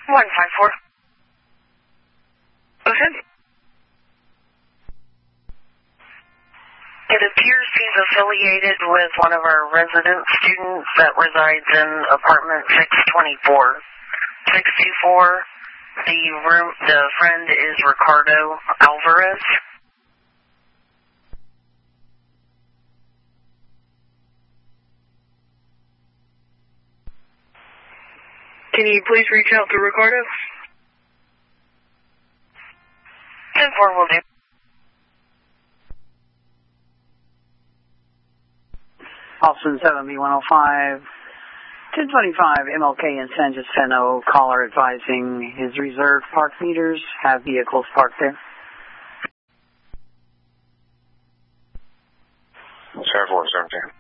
154. Listen. It appears he's affiliated with one of our resident students that resides in apartment 624. 624. The friend is Ricardo Alvarez. Can you please reach out to Ricardo? 10-4 will do. Austin 7B105, 1025 MLK in San Jacinto. Caller advising his reserved park meters have vehicles parked there. Sheriff 417.